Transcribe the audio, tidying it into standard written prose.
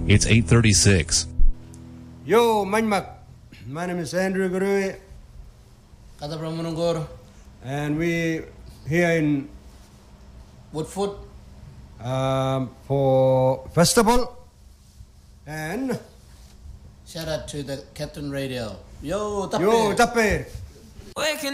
It's 8:36. Yo, Manmak. My name is Andrew Gurui. Kata Pramunungur. And we here in Woodfoot. For festival. And Shout out to the Captain Radio. Yo, Tape.